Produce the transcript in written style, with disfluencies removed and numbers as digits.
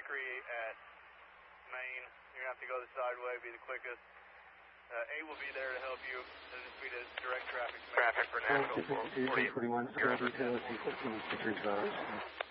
Hickory at Main. You're going to have to go the side way, be the quickest. A will be there to help you. It'll just be the direct traffic. Traffic for Nashville. 41, 40,